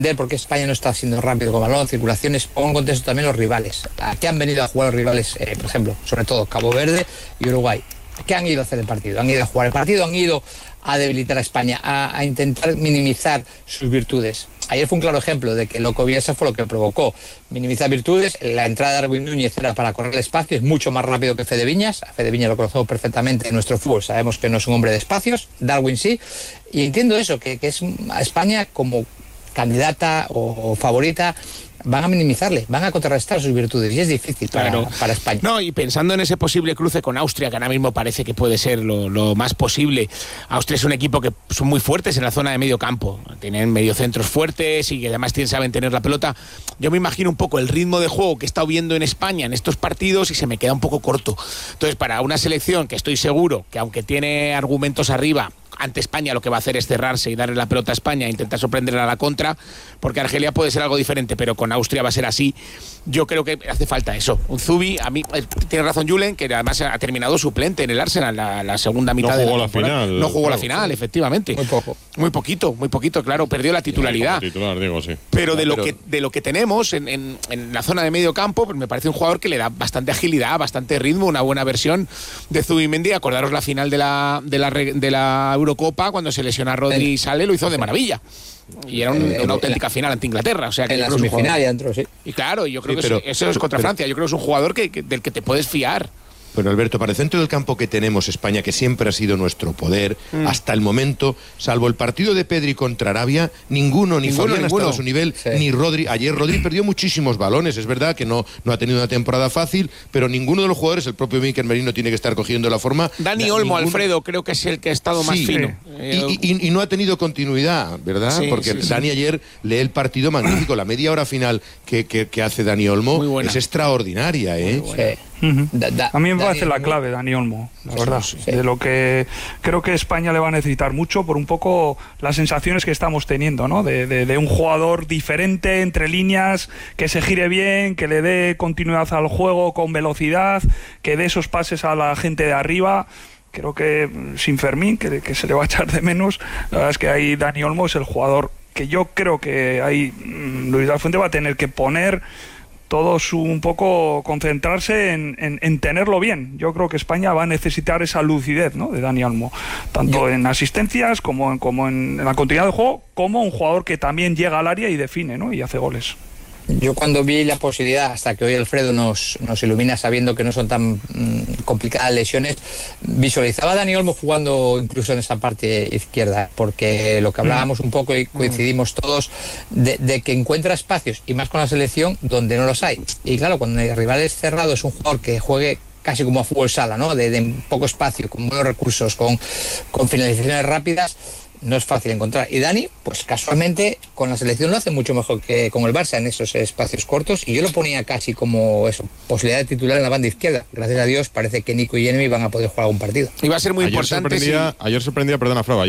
porque España no está siendo rápido con balón, circulaciones, pongo en contexto también los rivales. ¿A qué han venido a jugar los rivales? Por ejemplo, sobre todo Cabo Verde y Uruguay. ¿Qué han ido a hacer el partido? Han ido a jugar el partido, han ido a debilitar a España, a intentar minimizar sus virtudes. Ayer fue un claro ejemplo de que Loco Bielsa fue lo que provocó minimizar virtudes. La entrada de Darwin Núñez era para correr el espacio, es mucho más rápido que Fede Viñas. A Fede Viñas lo conocemos perfectamente en nuestro fútbol, sabemos que no es un hombre de espacios, Darwin sí, y entiendo eso, que es a España como candidata o favorita, van a minimizarle, van a contrarrestar sus virtudes, y es difícil para España. No, y pensando en ese posible cruce con Austria, que ahora mismo parece que puede ser lo más posible. Austria es un equipo que son muy fuertes en la zona de medio campo, tienen mediocentros fuertes y que además saben tener la pelota. Yo me imagino un poco el ritmo de juego que he estado viendo en España en estos partidos y se me queda un poco corto. Entonces, para una selección que estoy seguro que aunque tiene argumentos arriba, ante España lo que va a hacer es cerrarse y darle la pelota a España e intentar sorprenderla a la contra, porque Argelia puede ser algo diferente, pero con Austria va a ser así. Yo creo que hace falta eso. Un Zubi, a mí tiene razón Julen, que además ha terminado suplente en el Arsenal la segunda mitad de la final. No jugó la final, efectivamente. Muy poquito, claro, perdió la titularidad. Titular, digo, sí. Pero de lo que tenemos en la zona de medio campo, pues me parece un jugador que le da bastante agilidad, bastante ritmo, una buena versión de Zubimendi. Acordaros la final de la Eurocopa, cuando se lesiona a Rodri y sale, lo hizo de maravilla. Y era una auténtica final ante Inglaterra. O sea, que en la semifinal ya entró, sí. Y claro, yo creo que eso es contra Francia. Yo creo que es un jugador del que te puedes fiar. Bueno, Alberto, para el centro del campo que tenemos España, que siempre ha sido nuestro poder, hasta el momento, salvo el partido de Pedri contra Arabia, ninguno ha estado a su nivel, ni Rodri. Ayer Rodri perdió muchísimos balones, es verdad que no ha tenido una temporada fácil, pero ninguno de los jugadores, el propio Mikel Merino tiene que estar cogiendo la forma. Dani Olmo, Alfredo, creo que es el que ha estado más fino. Y no ha tenido continuidad, ¿verdad? Porque Dani ayer lee el partido magnífico, la media hora final que hace Dani Olmo es extraordinaria, ¿eh? A mí me parece la clave Dani Olmo, la verdad, de lo que creo que España le va a necesitar mucho por un poco las sensaciones que estamos teniendo, ¿no? De un jugador diferente entre líneas, que se gire bien, que le dé continuidad al juego con velocidad, que dé esos pases a la gente de arriba. Creo que sin Fermín, que se le va a echar de menos, la verdad es que ahí Dani Olmo es el jugador que yo creo que ahí Luis de la Fuente va a tener que poner todos un poco concentrarse en tenerlo bien. Yo creo que España va a necesitar esa lucidez, ¿no?, de Dani Olmo, tanto en asistencias como en la continuidad del juego, como un jugador que también llega al área y define, ¿no?, y hace goles. Yo cuando vi la posibilidad, hasta que hoy Alfredo nos ilumina sabiendo que no son tan complicadas lesiones, visualizaba a Dani Olmo jugando incluso en esa parte izquierda, porque lo que hablábamos un poco y coincidimos todos, de que encuentra espacios, y más con la selección, donde no los hay. Y claro, cuando el rival es cerrado, es un jugador que juegue casi como a fútbol sala, ¿no?, de poco espacio, con buenos recursos, con finalizaciones rápidas. No es fácil encontrar. Y Dani, pues casualmente con la selección lo hace mucho mejor que con el Barça en esos espacios cortos, y yo lo ponía casi como eso, posibilidad de titular en la banda izquierda. Gracias a Dios parece que Nico y Jeremy van a poder jugar algún partido. Y va a ser muy importante. Ayer sorprendía, perdona, Frau,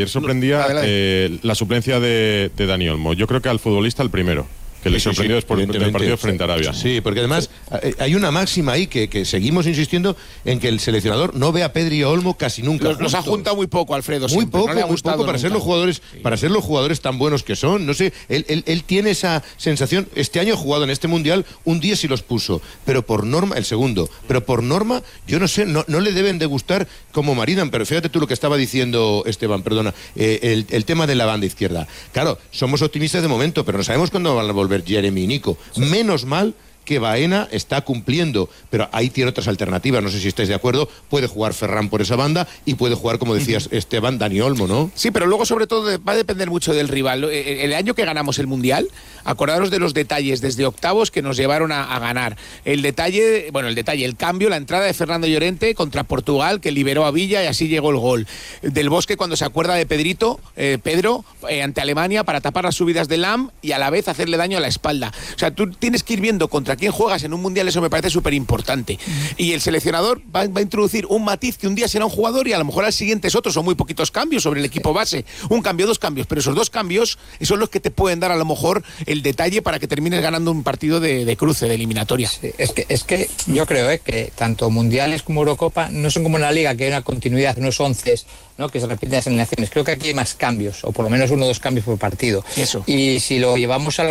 la suplencia de Dani Olmo. Yo creo que al futbolista el primero que le sorprendió después del partido frente a Arabia. Sí, porque además hay una máxima ahí que seguimos insistiendo en que el seleccionador no ve a Pedri y a Olmo casi nunca. Los ha juntado muy poco, Alfredo. Muy poco para ser los jugadores tan buenos que son. No sé, él tiene esa sensación. Este año ha jugado en este mundial un día sí los puso, pero por norma, el segundo, pero por norma, yo no sé, no le deben de gustar como maridan. Pero fíjate tú lo que estaba diciendo Esteban, perdona, el tema de la banda izquierda. Claro, somos optimistas de momento, pero no sabemos cuándo van a volver Jeremy y Nico. Menos mal que Baena está cumpliendo, pero ahí tiene otras alternativas, no sé si estáis de acuerdo. Puede jugar Ferran por esa banda y puede jugar, como decías Esteban, Dani Olmo, ¿no? Sí, pero luego sobre todo va a depender mucho del rival. El año que ganamos el Mundial, acordaros de los detalles desde octavos que nos llevaron a ganar. El cambio, la entrada de Fernando Llorente contra Portugal, que liberó a Villa y así llegó el gol. Del Bosque, cuando se acuerda de Pedro, ante Alemania, para tapar las subidas de Lam y a la vez hacerle daño a la espalda. O sea, tú tienes que ir viendo contra contra quién juegas en un mundial, eso me parece súper importante. Y el seleccionador va a introducir un matiz que un día será un jugador y a lo mejor al siguiente es otro. Son muy poquitos cambios sobre el equipo base. Un cambio, 2 cambios, pero esos 2 cambios son los que te pueden dar a lo mejor el detalle para que termines ganando un partido de cruce, de eliminatoria. Sí, es que yo creo que tanto mundiales como Eurocopa no son como en la Liga, que hay una continuidad, unos 11, ¿no?, que se repiten las alineaciones. Creo que aquí hay más cambios, o por lo menos 1 o 2 cambios por partido. Eso. Y si lo llevamos a